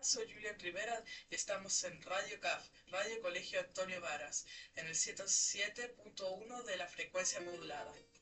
Soy Julián Rivera y estamos en Radio CAF, Radio Colegio Antonio Varas, en el 107.1 de la frecuencia modulada.